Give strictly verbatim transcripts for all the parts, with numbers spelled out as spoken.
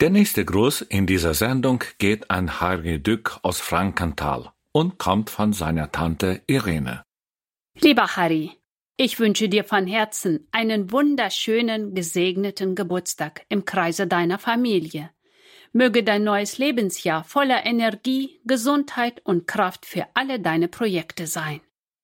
Der nächste Gruß in dieser Sendung geht an Harry Dück aus Frankenthal und kommt von seiner Tante Irene. Lieber Harry, ich wünsche dir von Herzen einen wunderschönen, gesegneten Geburtstag im Kreise deiner Familie. Möge dein neues Lebensjahr voller Energie, Gesundheit und Kraft für alle deine Projekte sein.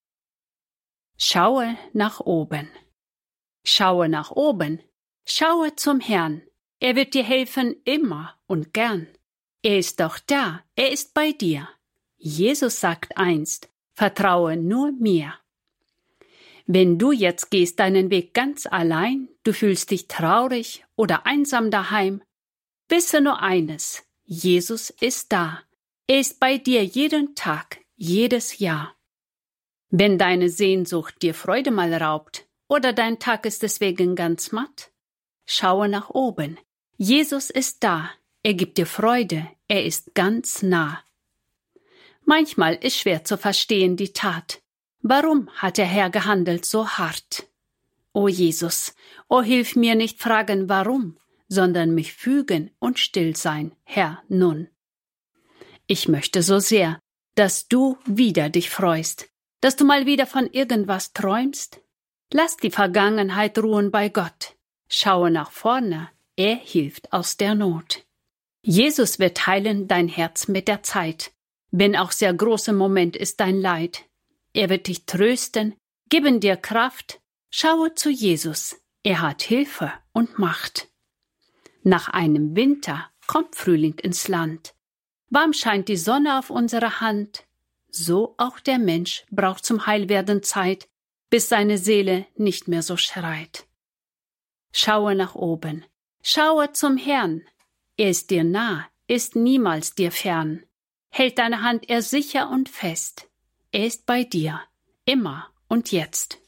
Schaue nach oben. Schaue nach oben. Schaue zum Herrn. Er wird dir helfen immer und gern. Er ist doch da, er ist bei dir. Jesus sagt einst, vertraue nur mir. Wenn du jetzt gehst deinen Weg ganz allein, du fühlst dich traurig oder einsam daheim, wisse nur eines, Jesus ist da. Er ist bei dir jeden Tag, jedes Jahr. Wenn deine Sehnsucht dir Freude mal raubt oder dein Tag ist deswegen ganz matt, schaue nach oben. Jesus ist da, er gibt dir Freude, er ist ganz nah. Manchmal ist schwer zu verstehen die Tat. Warum hat der Herr gehandelt so hart? O Jesus, o hilf mir nicht fragen warum, sondern mich fügen und still sein, Herr, nun. Ich möchte so sehr, dass du wieder dich freust, dass du mal wieder von irgendwas träumst. Lass die Vergangenheit ruhen bei Gott. Schaue nach vorne. Er hilft aus der Not. Jesus wird heilen dein Herz mit der Zeit, wenn auch sehr groß im Moment ist dein Leid. Er wird dich trösten, geben dir Kraft. Schaue zu Jesus, er hat Hilfe und Macht. Nach einem Winter kommt Frühling ins Land. Warm scheint die Sonne auf unsere Hand. So auch der Mensch braucht zum Heilwerden Zeit, bis seine Seele nicht mehr so schreit. Schaue nach oben. Schaue zum Herrn, er ist dir nah, ist niemals dir fern, hält deine Hand er sicher und fest, er ist bei dir, immer und jetzt.